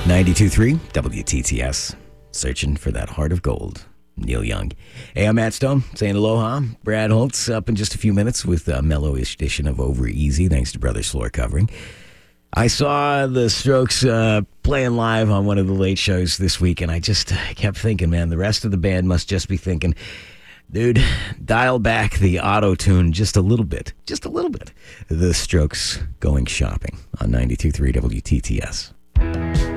92.3 WTTS. Searching for that heart of gold. Neil Young. Hey, I'm Matt Stone saying aloha. Brad Holtz up in just a few minutes with a mellow-ish edition of Over Easy, thanks to Brothers Floor Covering. I saw the Strokes playing live on one of the late shows this week, and I just kept thinking, man, the rest of the band must just be thinking, dude, dial back the auto-tune just a little bit. Just a little bit. The Strokes going shopping on 92.3 WTTS.